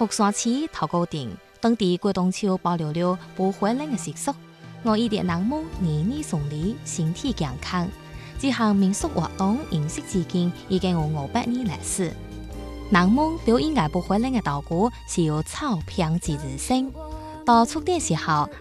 福山市头高町当地过冬秋保留了不回冷的习俗，我一点人们年年顺利，身体健康。这项民俗活动延续至今已经有500年历史。人们表演的不回冷的道具是由草编制而成。到触电时候，